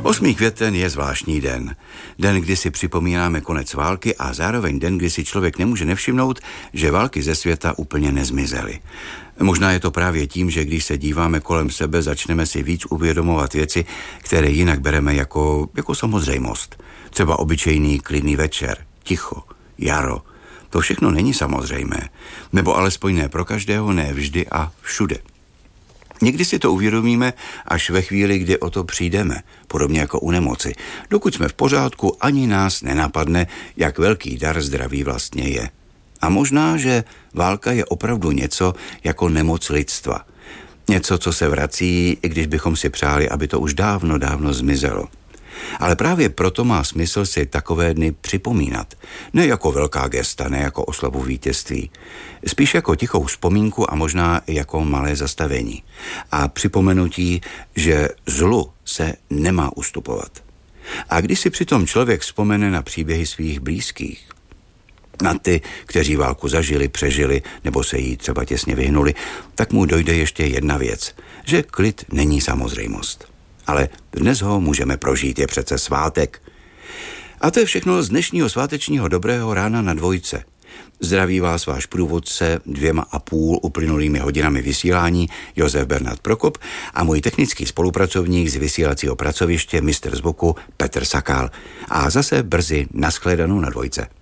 8. květen je zvláštní den. Den, kdy si připomínáme konec války a zároveň den, kdy si člověk nemůže nevšimnout, že války ze světa úplně nezmizely. Možná je to právě tím, že když se díváme kolem sebe, začneme si víc uvědomovat věci, které jinak bereme jako samozřejmost. Třeba obyčejný klidný večer, ticho, jaro. To všechno není samozřejmé. Nebo alespoň ne pro každého, ne vždy a všude. Někdy si to uvědomíme až ve chvíli, kdy o to přijdeme, podobně jako u nemoci. Dokud jsme v pořádku, ani nás nenapadne, jak velký dar zdraví vlastně je. A možná, že válka je opravdu něco jako nemoc lidstva. Něco, co se vrací, i když bychom si přáli, aby to už dávno, dávno zmizelo. Ale právě proto má smysl si takové dny připomínat. Ne jako velká gesta, ne jako oslavu vítězství. Spíš jako tichou vzpomínku a možná jako malé zastavení. A připomenutí, že zlu se nemá ustupovat. A když si přitom člověk vzpomene na příběhy svých blízkých, na ty, kteří válku zažili, přežili nebo se jí třeba těsně vyhnuli, tak mu dojde ještě jedna věc, že klid není samozřejmost. Ale dnes ho můžeme prožít, je přece svátek. A to je všechno z dnešního svátečního dobrého rána na Dvojce. Zdraví vás váš průvodce 2,5 uplynulými hodinami vysílání Josef Bernard Prokop a můj technický spolupracovník z vysílacího pracoviště mistr zvuku Petr Sakál. A zase brzy nashledanou na Dvojce.